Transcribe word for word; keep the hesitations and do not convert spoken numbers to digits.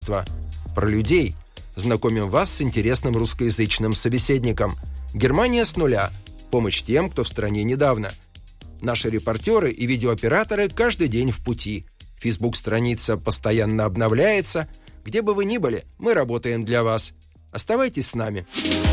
Про людей. Знакомим вас с интересным русскоязычным собеседником. Германия с нуля. Помощь тем, кто в стране недавно. Наши репортеры и видеооператоры каждый день в пути. Фейсбук-страница постоянно обновляется. Где бы вы ни были, мы работаем для вас. Оставайтесь с нами.